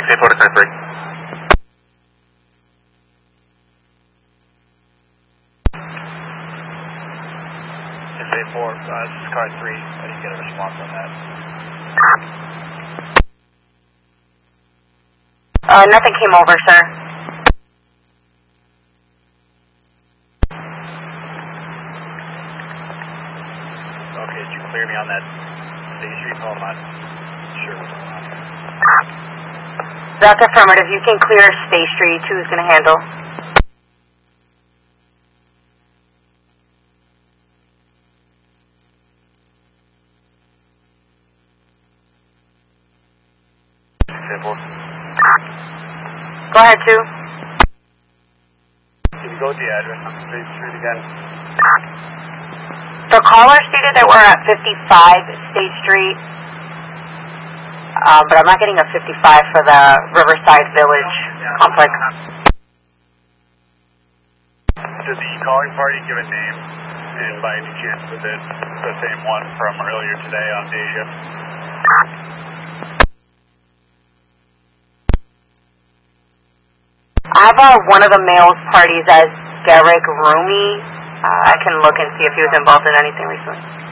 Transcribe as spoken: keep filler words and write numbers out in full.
State four to car three. State four, uh, this is car three. I didn't get a response on that. Uh, nothing came over, sir. Okay, did you clear me on that State Street call? I'm not sure what's going on here. That's affirmative. You can clear State Street. Who's going to handle? State four. Go ahead, two. Can you go with the address on State Street again? The caller stated that we're at fifty-five State Street, um, but I'm not getting a fifty-five for the Riverside Village complex. Did the calling party give a name? And by any chance, was it the same one from earlier today on day shift? I have uh, one of the males parties as Derek Rumi. Uh, I can look and see if he was involved in anything recently.